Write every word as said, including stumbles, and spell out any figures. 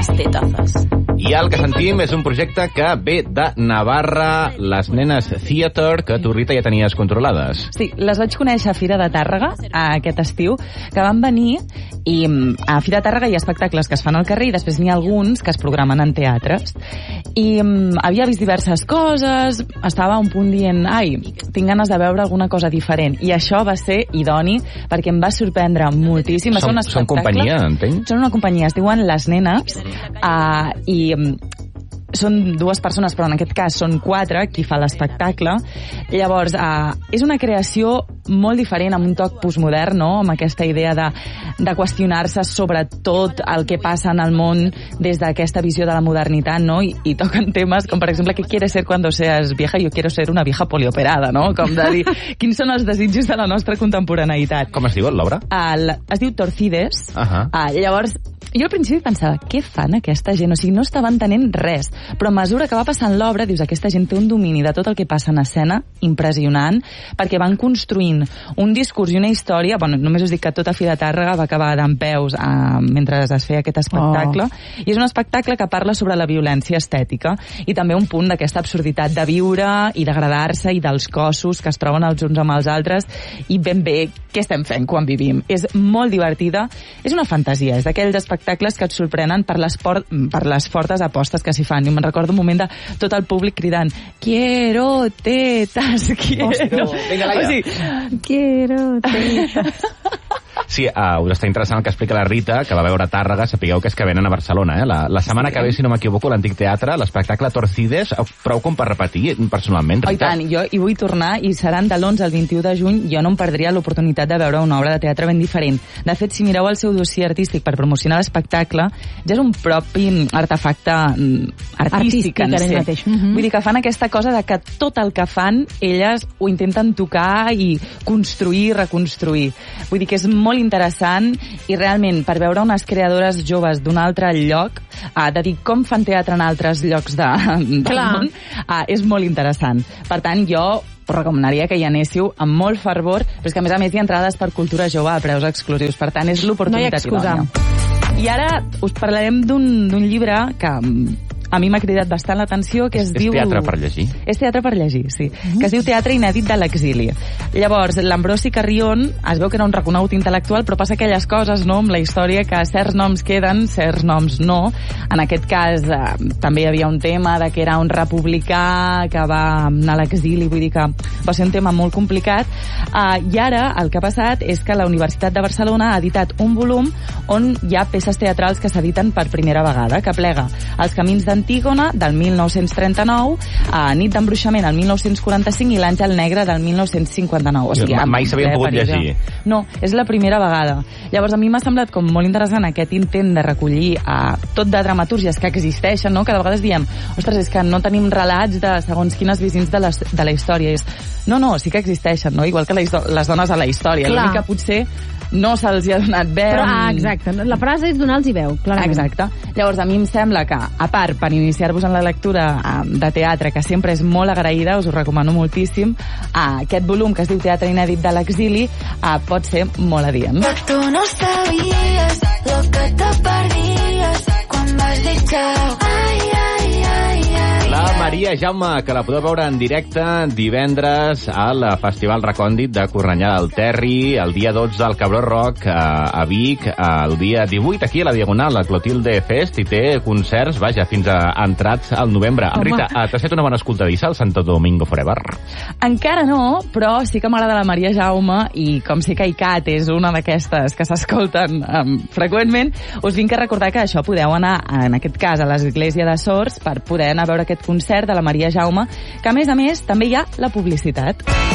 las tetazas. I el que sentim és un projecte que ve de Navarra, les Nenes Theater, que tu, Rita, ja tenies controlades. Sí, les vaig conèixer a Fira de Tàrrega aquest estiu, que van venir i a Fira de Tàrrega hi ha espectacles que es fan al carrer i després n'hi ha alguns que es programen en teatres. I um, havia vist diverses coses, estava a un punt dient, ai, tinc ganes de veure alguna cosa diferent. I això va ser idoni perquè em va sorprendre moltíssim. Són, són companyia, entenc? Són una companyia, es diuen Les Nenes, uh, i són dues persones, però en aquest cas són quatre, qui fa l'espectacle. Llavors, eh, és una creació molt diferent, amb un toc postmodern, no? Amb aquesta idea de, de qüestionar-se sobre tot el que passa en el món des d'aquesta visió de la modernitat, no? I, i toquen temes com, per exemple, què quieres ser cuando seas vieja? Jo quiero ser una vieja polioperada, no? Com de dir, quins són els desitjos de la nostra contemporaneïtat. Com es diu, l'obra? Uh, es diu Torcides. Uh -huh. uh, llavors, jo al principi pensava, què fan aquesta gent? O sigui, no estava entenent res. Però a mesura que va passant l'obra, dius, aquesta gent té un domini de tot el que passa en escena impressionant, perquè van construint un discurs i una història. Bueno, només us dic que tota Fira de Tàrrega va acabar dempeus eh, mentre es feia aquest espectacle. Oh. I és un espectacle que parla sobre la violència estètica i també un punt d'aquesta absurditat de viure i d'agradar-se i dels cossos que es troben els uns amb els altres i ben bé què estem fent quan vivim. És molt divertida. És una fantasia. És d'aquells espectacles que et sorprenen per les, por per les fortes apostes que s'hi fan. I me'n recordo un moment de tot el públic cridant quiero tetas, quiero... Vinga, Laia. O sigui, quiero tetas. Sí, uh, us està interessant el que explica la Rita, que va veure Tàrrega, sapigueu que és que venen a Barcelona, eh? La, la setmana sí. que ve, si no m'equivoco, l'Antic Teatre, l'espectacle Torcides, prou com per repetir, personalment, Rita. Oh, i tant, jo hi vull tornar, i seran de l'onze al vint-i-u de juny, jo no em perdria l'oportunitat de veure una obra de teatre ben diferent. De fet, si mireu el seu dossier artístic per promocionar l'espectacle, ja és un propi artefacte artístic, artístic en si. mateix. Mm -hmm. Vull dir que fan aquesta cosa de que tot el que fan, elles ho intenten tocar i construir, reconstruir. Vull dir que és molt interessant i realment per veure unes creadores joves d'un altre lloc, uh, de dir com fan teatre en altres llocs de, del Clar. món, uh, és molt interessant. Per tant, jo us recomanaria que hi anéssiu amb molt fervor, però és que a més a més hi ha entrades per cultura jove a preus exclusius, per tant és l'oportunitat no idònia. I ara us parlarem d'un llibre que a mi m'ha cridat bastant l'atenció, que es és diu... És teatre per llegir? És teatre per llegir, sí. Mm-hmm. Que es diu Teatre inèdit de l'exili. Llavors, l'Ambrosi Carrión es veu que era un reconegut intel·lectual, però passa aquelles coses, no?, amb la història, que certs noms queden, certs noms no. En aquest cas, eh, també hi havia un tema de que era un republicà que va anar a l'exili, vull dir que va ser un tema molt complicat. Eh, I ara, el que ha passat és que la Universitat de Barcelona ha editat un volum on hi ha peces teatrals que s'editen per primera vegada, que plega Els camins d'en Antígona, del mil nou-cents trenta-nou, a Nit d'embruixament, el mil nou-cents quaranta-cinc, i L'àngel negre, del mil nou-cents cinquanta-nou. O sigui, mai s'havien pogut llegir. No, és la primera vegada. Llavors, a mi m'ha semblat com molt interessant aquest intent de recollir a tot de dramatúrgies que existeixen, no? Que de vegades diem, ostres, és que no tenim relats de segons quines visions de la, de la història. És, no, no, sí que existeixen, no? Igual que les, les dones a la història. L'únic que potser no se'ls ha donat veu. Però, ah, exacte. La frase és donar-los veu, clarament. Exacte. Llavors, a mi em sembla que, a part, per iniciar-vos en la lectura de teatre, que sempre és molt agraïda, us ho recomano moltíssim, aquest volum que es diu Teatre inèdit de l'exili pot ser molt adient. Tu no sabies lo que te perdies quan vas dir chao. Ai, ai, ai, ai. La Maria Jaume, que la podeu veure en directe divendres al Festival Recòndit de Cornellà del Terri, el dia dotze al Cabró Rock a Vic, el dia divuit aquí a la Diagonal, a Clotilde Fest, i té concerts, vaja, fins a entrats al novembre. Home. Rita, t'has fet una bona escoltadissa al Santo Domingo Forever? Encara no, però sí que m'agrada la Maria Jaume, i com sé que ICAT és una d'aquestes que s'escolten um, freqüentment, us vinc a recordar que això podeu anar, en aquest cas, a l'Església de Sors per poder anar a veure aquest concert de la Maria Jaume, que a més a més també hi ha la publicitat.